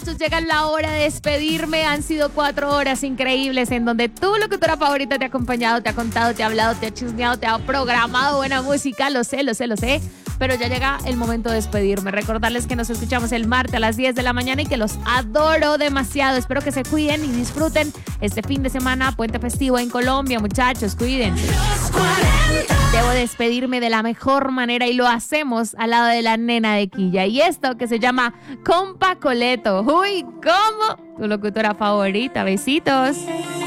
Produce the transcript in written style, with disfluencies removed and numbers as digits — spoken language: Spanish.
Llega la hora de despedirme. Han sido 4 horas increíbles en donde tu locutora favorita te ha acompañado, te ha contado, te ha hablado, te ha chismeado, te ha programado buena música. Lo sé. Pero ya llega el momento de despedirme. Recordarles que nos escuchamos el martes a las 10 de la mañana y que los adoro demasiado. Espero que se cuiden y disfruten este fin de semana, puente festivo en Colombia. Muchachos, cuiden. Debo despedirme de la mejor manera y lo hacemos al lado de la nena de Quilla. Y esto que se llama Compa Coleto. Uy, ¿cómo? Tu locutora favorita. Besitos.